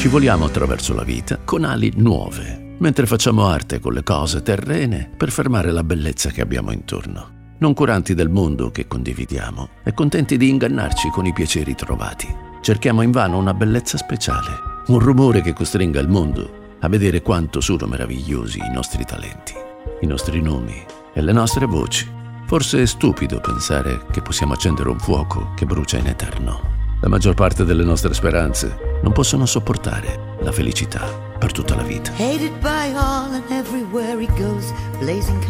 Scivoliamo attraverso la vita con ali nuove, mentre facciamo arte con le cose terrene per fermare la bellezza che abbiamo intorno. Non curanti del mondo che condividiamo e contenti di ingannarci con i piaceri trovati. Cerchiamo invano una bellezza speciale, un rumore che costringa il mondo a vedere quanto sono meravigliosi i nostri talenti, i nostri nomi e le nostre voci. Forse è stupido pensare che possiamo accendere un fuoco che brucia in eterno. La maggior parte delle nostre speranze non possono sopportare la felicità per tutta la vita. Hated by all and everywhere he goes, blazing